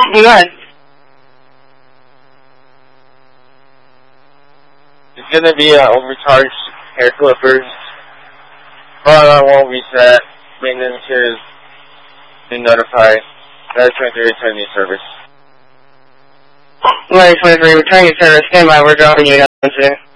You go ahead. It's gonna be overcharged hair clippers. But won't reset. Maintenance is been notified. That's 23 return your service. 23 return your service. Stand by. We're dropping you down.